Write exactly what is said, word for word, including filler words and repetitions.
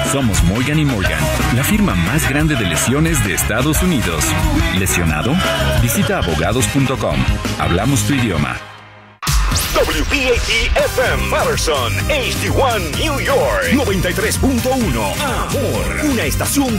Somos Morgan y Morgan, la firma más grande de lesiones de Estados Unidos. ¿Lesionado? Visita abogados punto com. Hablamos tu idioma. W P A T F M Patterson, H D uno New York, noventa y tres punto uno. Amor, una estación